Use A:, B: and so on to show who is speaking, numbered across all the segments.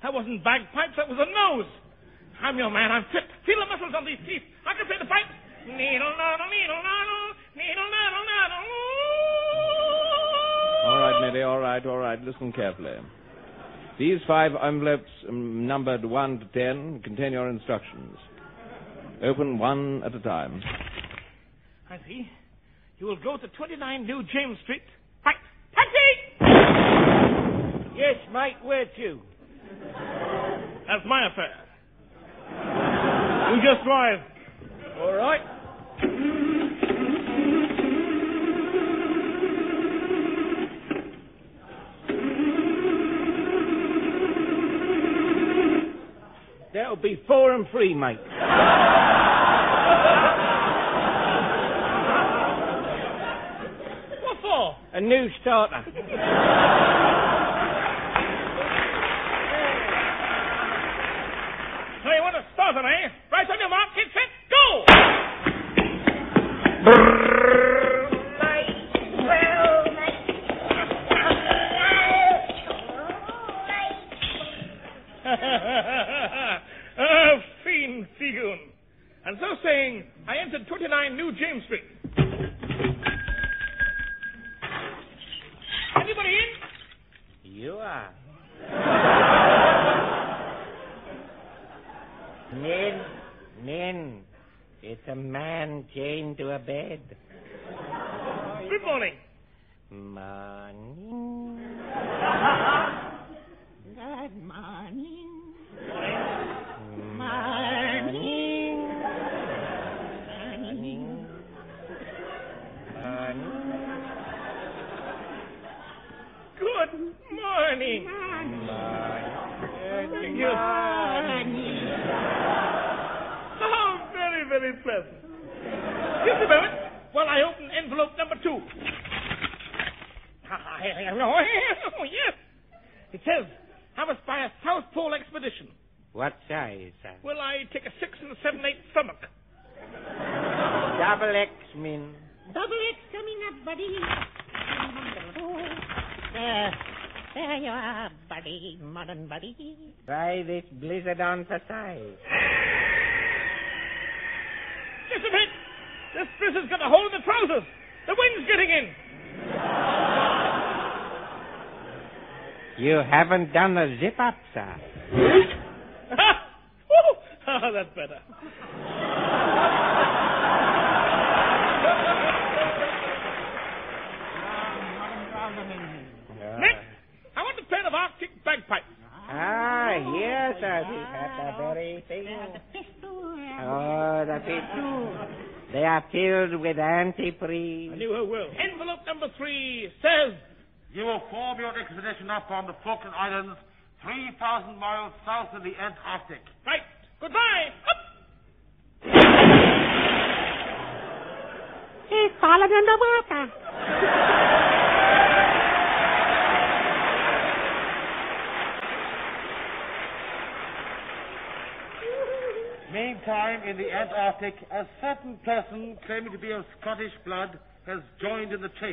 A: That wasn't bagpipes, that was a nose. I'm your man, I'm fit. Feel the muscles on these teeth. I can play the pipe. Needle, noddle, needle, noddle, needle, noddle, noddle.
B: All right, Neddy, all right. Listen carefully. These 5 envelopes, numbered 1 to 10, contain your instructions. Open one at a time.
A: I see. You will go to 29 New James Street. Fight! Taxi!
C: Yes, mate, where to?
A: That's my affair. You just drive.
C: All right. That'll be 4 and 3, mate.
A: What for?
C: A new starter.
A: So you want to start them, eh? Right on your mark, get set, go! Fiend Figoon. And so saying, I entered 29 New James Street. Anybody in?
C: You are. Nin. It's a man chained to a bed.
A: Good morning.
C: Morning. Good morning. Morning.
A: Good morning. Oh, very, very pleasant. Just a moment while I open envelope number 2. Oh, yes. It says, I must buy a South Pole expedition.
C: What size, sir?
A: Will I take a 6 and a 7/8 stomach?
C: Double X, min.
D: Double X coming up, buddy. There you are, buddy, modern buddy.
C: Try this blizzard on for size.
A: Just a minute. This blizzard's got a hole in the trousers. The wind's getting in.
C: You haven't done a zip-up, sir.
A: Oh, that's better. Next, I want a pair of Arctic bagpipes.
C: Yes, sir. We have the very thing.
D: The pistol.
C: Oh, the pistol. They are filled with antifreeze.
A: I knew her well. Envelope number 3 says,
E: You will form your expedition up on the Falkland Islands, 3,000 miles south of the Antarctic.
A: right, goodbye. Up.
D: He's fallen underwater.
E: Meantime, in the Antarctic, a certain person claiming to be of Scottish blood has joined in the chase.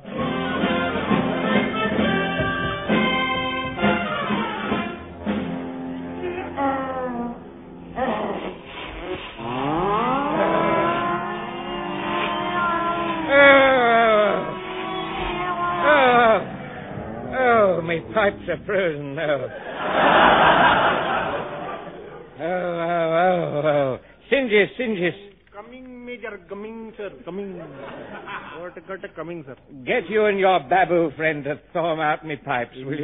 C: Oh, my pipes are frozen now. Oh. Singes.
F: Coming, Major, coming, sir, coming. Coming, sir.
C: Get you and your babu friend to thaw 'em out me pipes, will you?